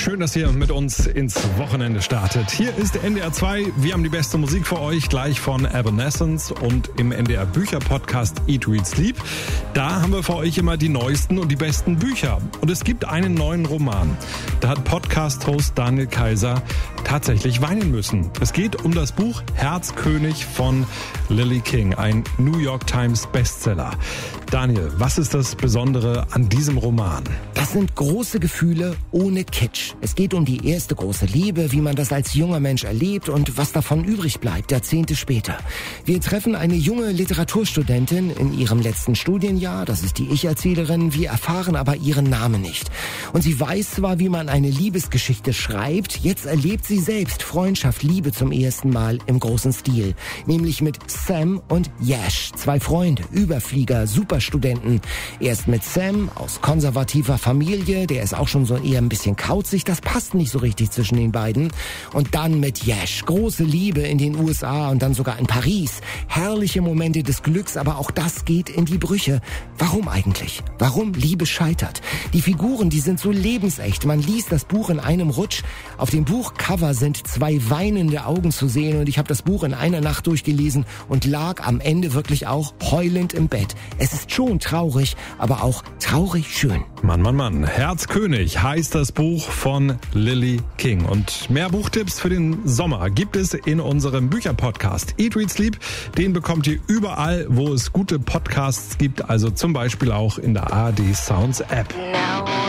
schön, dass ihr mit uns ins Wochenende startet. Hier ist NDR 2. Wir haben die beste Musik für euch, gleich von Evanescence und im NDR Bücher-Podcast Eat, Read, Sleep. Da haben wir für euch immer die neuesten und die besten Bücher. Und es gibt einen neuen Roman. Da hat Podcast-Host Daniel Kaiser tatsächlich weinen müssen. Es geht um das Buch Herzkönig von Lily King, ein New York Times Bestseller. Daniel, was ist das Besondere an diesem Roman? Das sind große Gefühle ohne Kitsch. Es geht um die erste große Liebe, wie man das als junger Mensch erlebt und was davon übrig bleibt, Jahrzehnte später. Wir treffen eine junge Literaturstudentin in ihrem letzten Studienjahr, das ist die Ich-Erzählerin, wir erfahren aber ihren Namen nicht. Und sie weiß zwar, wie man eine Liebesgeschichte schreibt, jetzt erlebt sie selbst Freundschaft, Liebe zum ersten Mal im großen Stil. Nämlich mit Sam und Yash, zwei Freunde, Überflieger, Superstudenten. Erst mit Sam aus konservativer Familie, der ist auch schon so eher ein bisschen kauzig, das passt nicht so richtig zwischen den beiden. Und dann mit Yash, große Liebe in den USA und dann sogar in Paris. Herrliche Momente des Glücks, aber auch das geht in die Brüche. Warum eigentlich? Warum Liebe scheitert? Die Figuren, die sind so lebensecht. Man liest das Buch in einem Rutsch. Auf dem Buchcover sind zwei weinende Augen zu sehen und ich habe das Buch in einer Nacht durchgelesen und lag am Ende wirklich auch heulend im Bett. Es ist schon traurig, aber auch traurig schön. Mann, Mann, Mann. Herzkönig heißt das Buch von Lily King. Und mehr Buchtipps für den Sommer gibt es in unserem Bücherpodcast Eat, Read, Sleep. Den bekommt ihr überall, wo es gute Podcasts gibt, also zum Beispiel auch in der ARD Sounds App.